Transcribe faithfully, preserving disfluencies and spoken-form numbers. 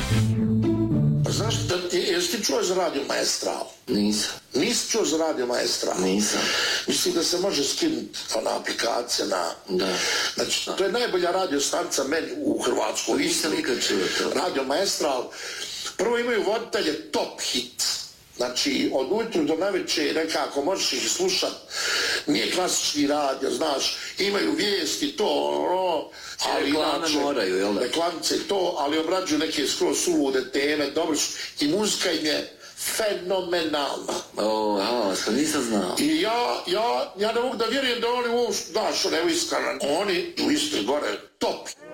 Znaš, da ti, jesi ti čuo za Radio Maestral? Nisam. Nisi čuo za Radio Maestral? Nisam. Mislim da se može skinuti ona aplikacija na... Da. Znači, to je najbolja radio stanica meni u Hrvatskoj. Nisam nikad čuo to. Radio Maestral. Prvo imaju voditelje top hit. Znači, od ujutru do navečer nekako možeš ih slušat. Nije klasični radio, znaš, imaju vijesti, to, ono, ali reklame moraju, jel da? Reklamice to, ali obrađuju neke skroz sulude teme, dobro su. I muzika im je fenomenalna. O, a, što nisam znao. I ja, ja, ja ne mogu da vjerujem da oni uopšte, znaš, ono, evo iskreno, oni u Istri gore top.